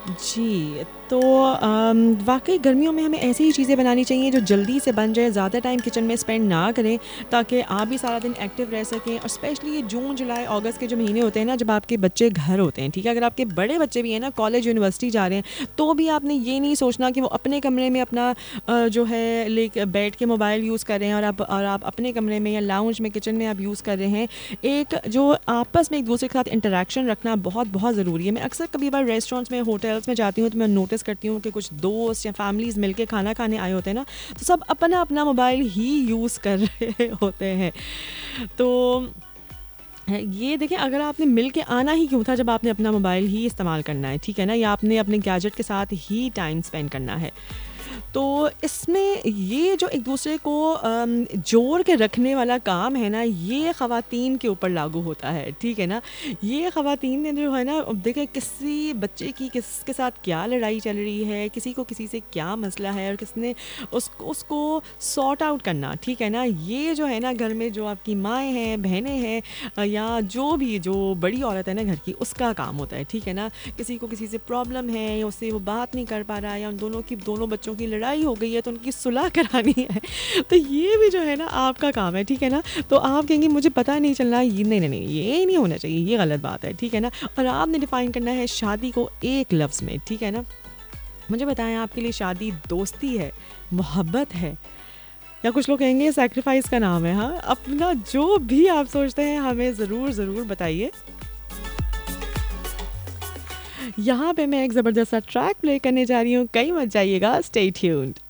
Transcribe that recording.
जी, तो वाक़ई गर्मियों में हमें ऐसी ही चीज़ें बनानी चाहिए जो जल्दी से बन जाए, ज़्यादा टाइम किचन में स्पेंड ना करें, ताकि आप भी सारा दिन एक्टिव रह सकें। और स्पेशली ये जून, जुलाई, अगस्त के जो महीने होते हैं ना, जब आपके बच्चे घर होते हैं, ठीक है? अगर आपके बड़े बच्चे भी हैं ना, कॉलेज, यूनिवर्सिटी जा रहे हैं, तो भी आपने ये नहीं सोचना कि वो अपने कमरे में अपना जो है लेके बैठ के मोबाइल यूज़ कर रहे हैं, और आप अपने कमरे में या लाउंज में, किचन में आप यूज़ कर रहे हैं। एक जो आपस में एक-दूसरे के साथ इंटरैक्शन रखना बहुत ज़रूरी है। मैं अक्सर कभी बार रेस्टोरेंट्स में, होटल्स में जाती हूँ, तो मैं नोटिस करती हूँ कि कुछ दोस्त या फैमिलीज़ मिलके खाना खाने आए होते हैं ना, तो सब अपना-अपना मोबाइल ही यूज़ कर रहे होते हैं। तो ये देखिए, अगर आपने मिल के आना ही क्यों था, जब आपने अपना मोबाइल ही इस्तेमाल करना है, ठीक है ना? या आपने अपने गैजेट के साथ ही टाइम स्पेंड करना है। तो इसमें ये जो एक दूसरे को जोड़ के रखने वाला काम है ना, ये ख़वातीन के ऊपर लागू होता है, ठीक है ना? ये ख़वातीन ने जो है ना, अब देखें किसी बच्चे की किसके साथ क्या लड़ाई चल रही है, किसी को किसी से क्या मसला है, और किसने उसको सॉर्ट आउट करना, ठीक है ना? ये जो है ना, घर में जो आपकी माएँ हैं, बहनें हैं, या जो बड़ी औरत है ना घर की, उसका काम होता है, ठीक है ना? किसी को किसी से प्रॉब्लम है, या उससे वो बात नहीं कर पा रहा है, या उन दोनों बच्चों की लड़ाई हो गई है, तो उनकी सुलह करानी है। तो ये भी जो है ना आपका काम है, ठीक है ना? तो आप कहेंगे मुझे पता नहीं चल रहा, ये नहीं, नहीं, नहीं, ये नहीं होना चाहिए, ये गलत बात है, ठीक है ना? और आपने डिफ़ाइन करना है शादी को एक लफ्ज़ में, ठीक है ना? मुझे बताएँ, आपके लिए शादी दोस्ती है, मोहब्बत है, या कुछ लोग कहेंगे सैक्रिफ़ाइस का नाम है? हाँ, अपना जो भी आप सोचते हैं हमें ज़रूर बताइए। यहाँ पे मैं एक ज़बरदस्त सा ट्रैक प्ले करने जा रही हूँ, कहीं मत जाइएगा, स्टे ट्यून्ड।